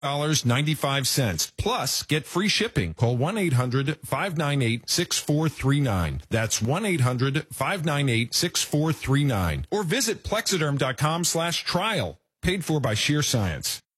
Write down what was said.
$95. Plus, get free shipping. Call 1-800-598-6439. That's 1-800-598-6439. Or visit Plexiderm.com/trial. Paid for by Sheer Science.